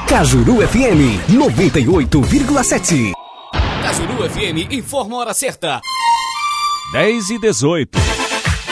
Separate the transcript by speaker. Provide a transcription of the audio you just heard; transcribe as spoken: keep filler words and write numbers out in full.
Speaker 1: Cajuru F M noventa e oito vírgula sete.
Speaker 2: Cajuru F M informa a hora certa.
Speaker 3: dez e dezoito.